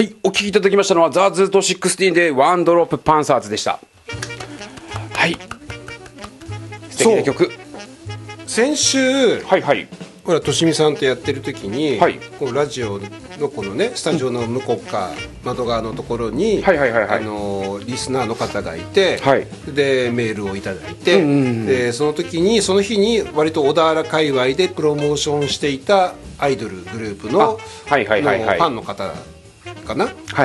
はい、お聴きいただきましたのはザ・ズート16でワンドロップパンサーズでした。はい、素敵な曲。 先週、 はいはい、 ほらとしみさんとやってる時に、 はい、 このラジオのこのねスタジオの向こうか、窓側のところにリスナーの方がいて、はい、でメールをいただいて、でその時にその日に割と小田原界隈でプロモーションしていたアイドルグループのファンの方かな、はい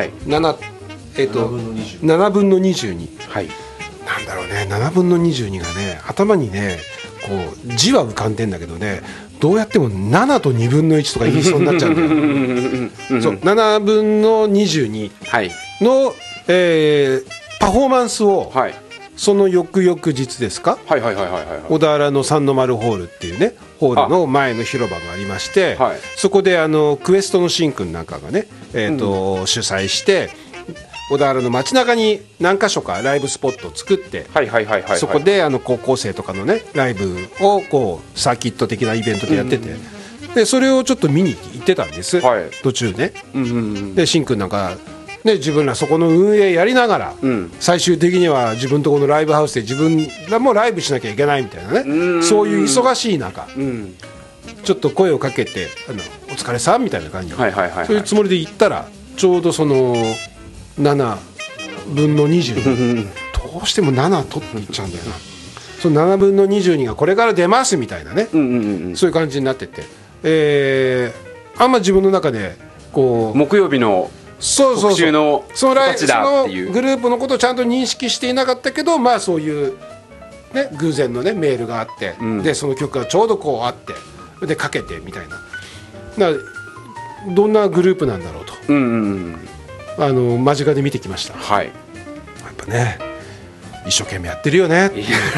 、7分の22、はい、なんだろうね、7分の22がね頭にねこう字は浮かんでんだけどね、どうやっても7と2分の1とか言いそうになっちゃうんだよそう、7分の22の、パフォーマンスを、はい、その翌々日ですか、小田原の三の丸ホールっていうねホールの前の広場がありまして、はい、そこでクエストのしんくんなんかがね、主催して小田原の街中に何か所かライブスポットを作って、そこで高校生とかのねライブをこうサーキット的なイベントでやってて、でそれをちょっと見に行ってたんです、はい、途中ね、でしんくんなんかね、自分らそこの運営やりながら、最終的には自分とこのライブハウスで自分らもライブしなきゃいけないみたいなね、そういう忙しい中、ちょっと声をかけてお疲れさんみたいな感じで、そういうつもりで行ったらちょうどその7分の20どうしても7取っていっちゃうんだよなその7分の22がこれから出ますみたいなね、そういう感じになってて、あんま自分の中でこう木曜日の特集のそのグループのことをちゃんと認識していなかったけど、まあそういう、ね、偶然の、ね、メールがあって、でその曲がちょうどこうあってでかけてみたいな、どんなグループなんだろうと、間近で見てきました。はい、やっぱね一生懸命やってるよね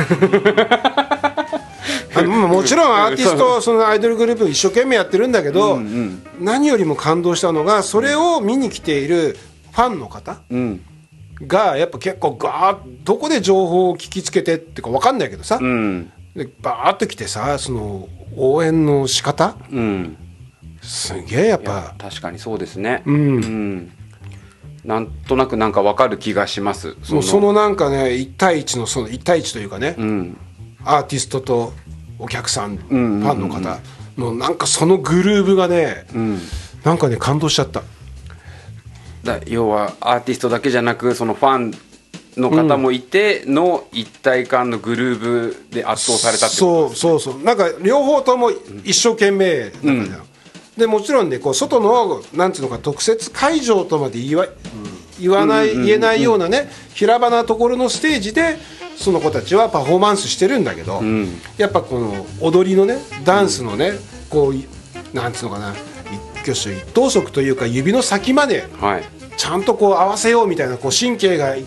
もちろんアーティストそのアイドルグループ一生懸命やってるんだけど、何よりも感動したのがそれを見に来ているファンの方がやっぱ結構ガーッどこで情報を聞きつけてってか分かんないけどさ、でバーッと来てさ、その応援の仕方、すげえやっぱ確かにそうですね。なんとなくなんか分かる気がします。 そのなんかね1対1のその1対1というかね、アーティストとお客さん、ファンの方のなんかそのグルーヴがね、なんかね感動しちゃった。 要はアーティストだけじゃなくそのファンの方もいての一体感のグルーヴで圧倒されたってことですね。 そうなんか両方とも一生懸命なんかね、でもちろんねこう外のなんていうのか特設会場とまで言えないようなね平場なところのステージでその子たちはパフォーマンスしてるんだけど、やっぱこの踊りのねダンスのね、こうなんていうのかな一挙手一投足というか指の先までちゃんとこう合わせようみたいなこう神経が